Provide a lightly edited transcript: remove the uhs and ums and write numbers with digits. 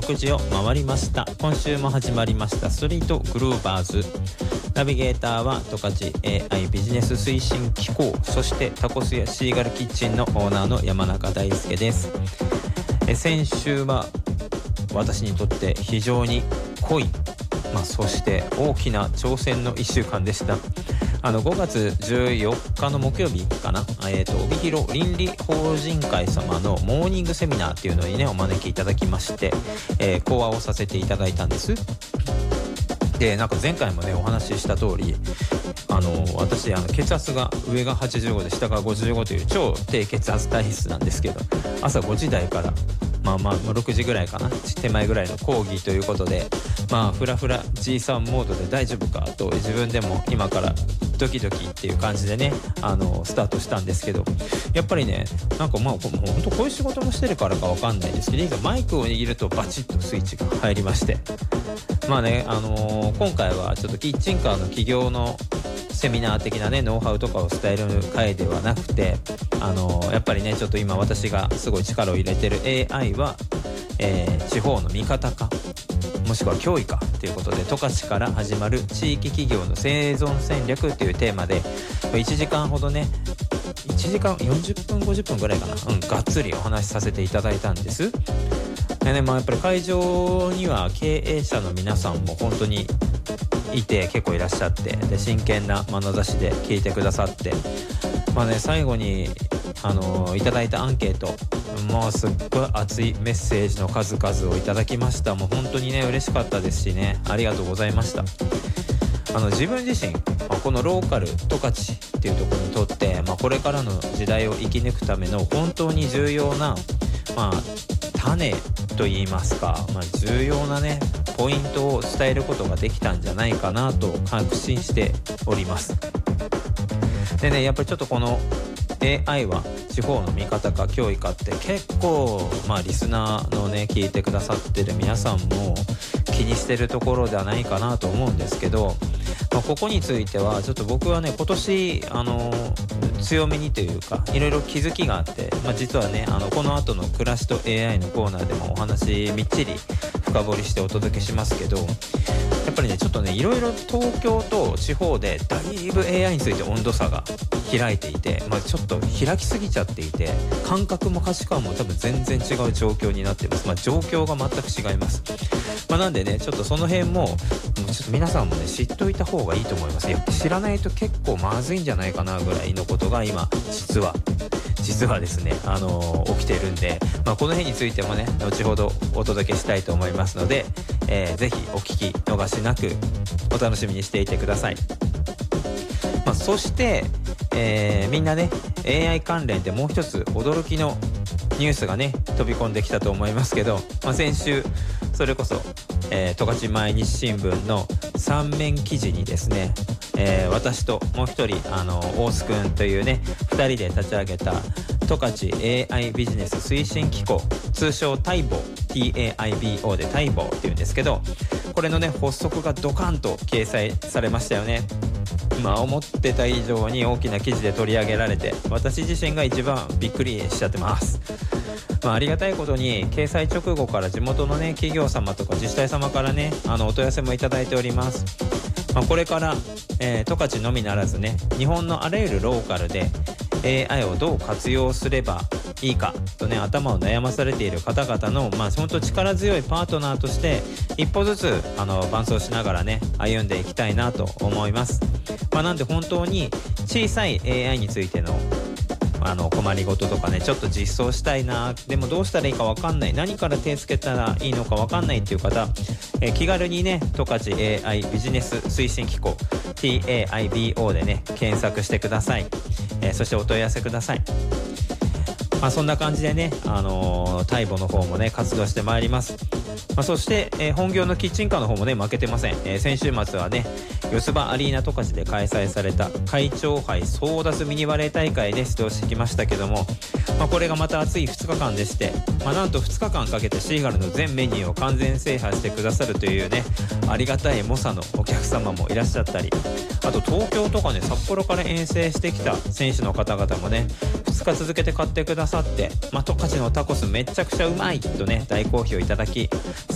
6時を回りました。今週も始まりましたストリートグルーバーズ。ナビゲーターは十勝 AI ビジネス推進機構、そしてタコスやシーガルキッチンのオーナーの山中大輔です。先週は私にとって非常に濃い、そして大きな挑戦の1週間でした。5月14日の木曜日かな、帯広倫理法人会様のモーニングセミナーっていうのにねお招きいただきまして、講話をさせていただいたんです。でなんか前回もねお話しした通り私血圧が上が85で下が55という超低血圧体質なんですけど、朝5時台から6時ぐらいかな、手前ぐらいの講義ということで、フラフラ G さんモードで大丈夫かと自分でも今からドキドキっていう感じでねスタートしたんですけど、やっぱりねなんか本当こういう仕事もしてるからかわかんないですけど、マイクを握るとバチッとスイッチが入りまして、今回はちょっとキッチンカーの企業のセミナー的なねノウハウとかを伝える回ではなくて、やっぱりねちょっと今私がすごい力を入れてる AI は、地方の味方かもしくは脅威かということで、十勝から始まる地域企業の生存戦略というテーマで1時間ほどね、1時間40分50分ぐらいかな、がっつりお話しさせていただいたんです。でね、やっぱり会場には経営者の皆さんも本当にいて結構いらっしゃって、で真剣な眼差しで聞いてくださって、最後にいただいたアンケート、もうすっごい熱いメッセージの数々をいただきました。もう本当にね嬉しかったですしね、ありがとうございました。自分自身このローカル十勝っていうところにとって、これからの時代を生き抜くための本当に重要な種といいますか、重要なねポイントを伝えることができたんじゃないかなと確信しております。でね、やっぱりちょっとこの AI は地方の味方か脅威かって結構リスナーのね聞いてくださってる皆さんも気にしてるところではないかなと思うんですけど、ここについてはちょっと僕はね今年強めにというかいろいろ気づきがあって、実はねこの後の暮らしと AI のコーナーでもお話みっちり深掘りしてお届けしますけど、やっぱりねちょっとねいろいろ東京と地方でだいぶ AI について温度差が開いていて、ちょっと開きすぎちゃっていて、感覚も価値観も多分全然違う状況になっています。状況が全く違います。なんでねちょっとその辺もちょっと皆さんもね知っといた方がいいと思います。知らないと結構まずいんじゃないかなぐらいのことが今実はですね起きてるんで、この辺についてもね後ほどお届けしたいと思いますので、ぜひお聞き逃しなくお楽しみにしていてください。そして、みんなね AI 関連でもう一つ驚きのニュースがね飛び込んできたと思いますけど、先週それこそ十勝毎日新聞の3面記事にですね、私ともう一人大須くんというね2人で立ち上げた十勝 AI ビジネス推進機構、通称タイボ TAIBO でタイボっていうんですけど、これのね発足がドカンと掲載されましたよね。思ってた以上に大きな記事で取り上げられて、私自身が一番びっくりしちゃってます。ありがたいことに掲載直後から地元のね企業様とか自治体様からねお問い合わせもいただいております。これから、十勝のみならずね日本のあらゆるローカルで AI をどう活用すればいいかとね頭を悩まされている方々の本当力強いパートナーとして一歩ずつ伴走しながらね歩んでいきたいなと思います。なんで本当に小さい AI についての困りごととかねちょっと実装したいな、でもどうしたらいいか分かんない、何から手つけたらいいのか分かんないっていう方、気軽にね十勝 AI ビジネス推進機構 TAIBO でね検索してください。そしてお問い合わせください。そんな感じでねタイボの方もね活動してまいります。そして、本業のキッチンカーの方もね負けてません。先週末はね四つ葉アリーナ十勝で開催された会長杯争奪ミニバレー大会で出場してきましたけども、これがまた熱い2日間でして、なんと2日間かけてシーガルの全メニューを完全制覇してくださるというねありがたい猛者のお客様もいらっしゃったり、あと東京とかね札幌から遠征してきた選手の方々もね2日続けて買ってくださって、十勝のタコスめちゃくちゃうまいとね大好評いただき、